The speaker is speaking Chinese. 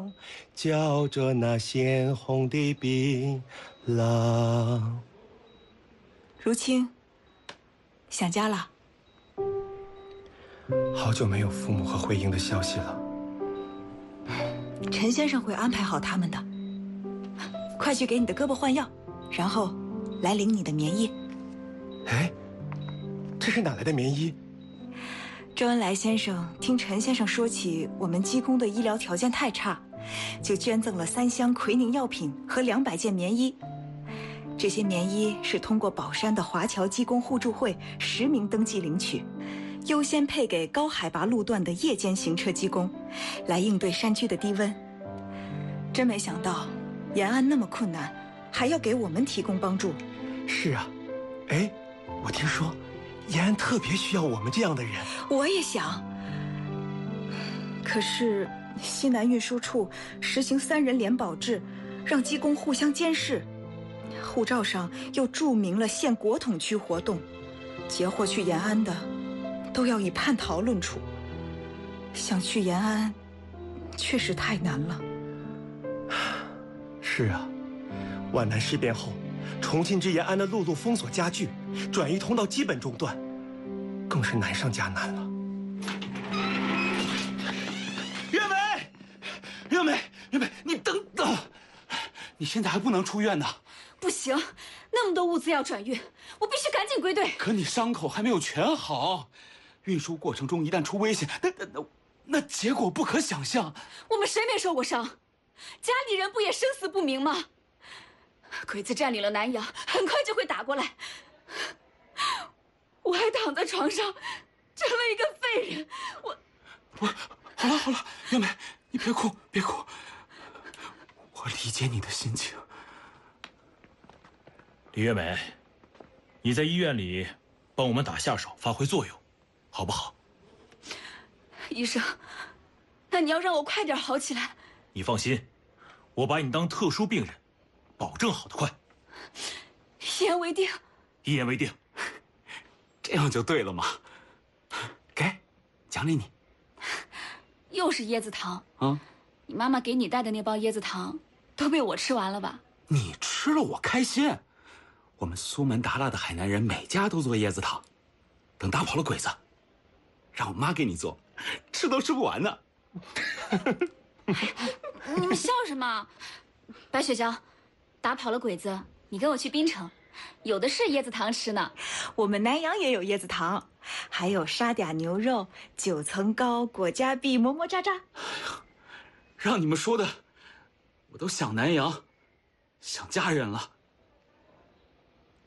嚼着那鲜红的槟榔。 如清，想家了？ 好久没有父母和慧英的消息了。 陈先生会安排好他们的。快去给你的胳膊换药，然后来领你的棉衣。 哎，这是哪来的棉衣？ 周恩来先生听陈先生说起我们鸡公的医疗条件太差，就捐赠了3箱奎宁药品和200件棉衣。这些棉衣是通过宝山的华侨鸡公互助会实名登记领取，优先配给高海拔路段的夜间行车鸡公，来应对山区的低温。真没想到，延安那么困难，还要给我们提供帮助。 是啊，哎，我听说延安特别需要我们这样的人。 我也想，可是西南运输处实行3人联保制，让鸡公互相监视，护照上又注明了限国统区活动，截获去延安的都要以叛逃论处。想去延安确实太难了。 是啊，皖南事变后，重庆至延安的陆路封锁加剧，转移通道基本中断，更是难上加难了。 月梅，月梅，月梅，你等等，你现在还不能出院呢。 不行，那么多物资要转运，我必须赶紧归队。 可你伤口还没有全好，运输过程中一旦出危险，那结果不可想象。 我们谁没受过伤？家里人不也生死不明吗？鬼子占领了南阳，很快就会打过来。我还躺在床上，成了一个废人。 好了，月梅，你别哭，别哭，我理解你的心情。 李月梅，你在医院里帮我们打下手，发挥作用，好不好？ 医生，那你要让我快点好起来。 你放心，我把你当特殊病人，保证好得快。 一言为定。 一言为定。 这样就对了嘛。给，奖励你。 又是椰子糖啊！ 你妈妈给你带的那包椰子糖都被我吃完了吧？ 你吃了我开心。我们苏门答腊的海南人每家都做椰子糖，等打跑了鬼子，让我妈给你做，吃都吃不完呢。 你们笑什么？白雪娇，打跑了鬼子，你跟我去槟城，有的是椰子糖吃呢。 我们南阳也有椰子糖，还有沙嗲牛肉、9层糕、果夹碧、馍馍渣渣。 哎呀，让你们说的，我都想南阳，想家人了。